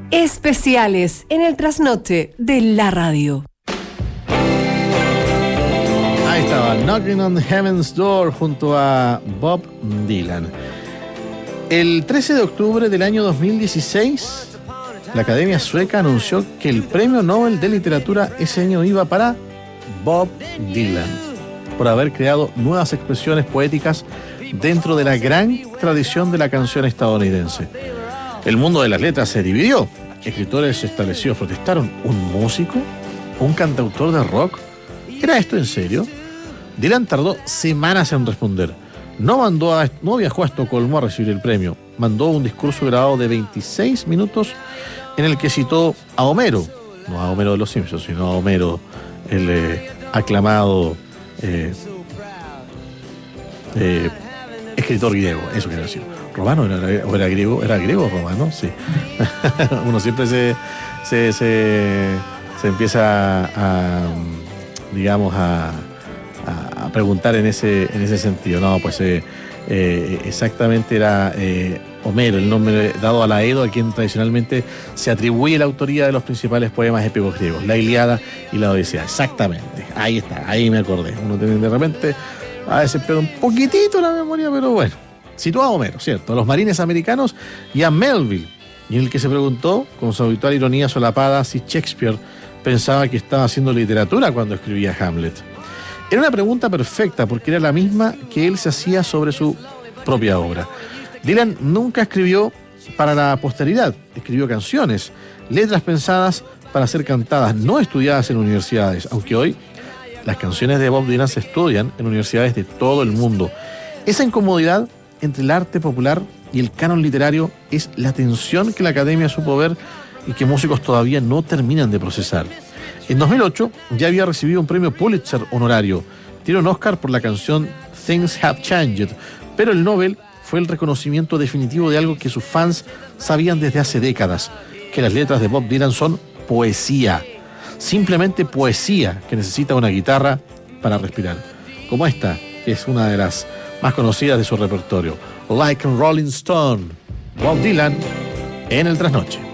Especiales en el trasnoche de la radio. Ahí estaba, Knocking on Heaven's Door junto a Bob Dylan. El 13 de octubre del año 2016, la Academia Sueca anunció que el Premio Nobel de Literatura ese año iba para Bob Dylan, por haber creado nuevas expresiones poéticas dentro de la gran tradición de la canción estadounidense. El mundo de las letras se dividió. Escritores establecidos protestaron. ¿Un músico? ¿Un cantautor de rock? ¿Era esto en serio? Dylan tardó semanas en responder. No viajó a Estocolmo a recibir el premio. Mandó un discurso grabado de 26 minutos en el que citó a Homero, no a Homero de los Simpsons, sino a Homero, el aclamado escritor griego, eso quiero decir. ¿Romano era griego? ¿Era griego o romano? Sí. Uno siempre se empieza a preguntar en ese sentido. No, pues exactamente era Homero, el nombre dado a la Edo, a quien tradicionalmente se atribuye la autoría de los principales poemas épicos griegos, la Ilíada y la Odisea. Exactamente, ahí está, ahí me acordé. Uno tiene de repente a veces pierde un poquitito la memoria, pero bueno. Citó a Homero, ¿cierto?, a los marines americanos y a Melville, y en el que se preguntó, con su habitual ironía solapada, si Shakespeare pensaba que estaba haciendo literatura cuando escribía Hamlet. Era una pregunta perfecta, porque era la misma que él se hacía sobre su propia obra. Dylan nunca escribió para la posteridad, escribió canciones, letras pensadas para ser cantadas, no estudiadas en universidades, aunque hoy las canciones de Bob Dylan se estudian en universidades de todo el mundo. Esa incomodidad entre el arte popular y el canon literario es la tensión que la Academia supo ver y que músicos todavía no terminan de procesar. En 2008 ya había recibido un premio Pulitzer honorario, tiene un Oscar por la canción Things Have Changed, pero el Nobel fue el reconocimiento definitivo de algo que sus fans sabían desde hace décadas, que las letras de Bob Dylan son poesía, simplemente poesía que necesita una guitarra para respirar, como esta, que es una de las más conocidas de su repertorio, Like a Rolling Stone, Bob Dylan en el trasnoche.